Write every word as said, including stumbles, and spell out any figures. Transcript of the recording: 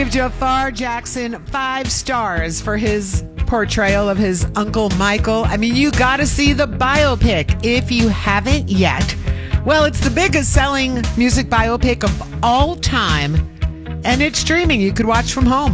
Give Jafar Jackson five stars for his portrayal of his Uncle Michael. I mean, you got to see the biopic if you haven't yet. Well, it's the biggest selling music biopic of all time, and it's streaming. You could watch from home.